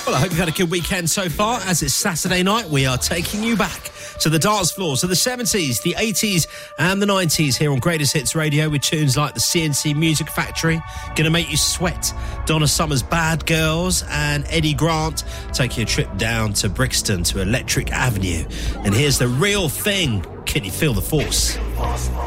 Well, I hope you've had a good weekend so far. As it's Saturday night, we are taking you back to the dance floors of the 70s, the 80s and the 90s here on Greatest Hits Radio with tunes like the CNC Music Factory, Gonna Make You Sweat, Donna Summer's Bad Girls and Eddie Grant taking a trip down to Brixton to Electric Avenue. And here's The Real Thing. Can you feel the force?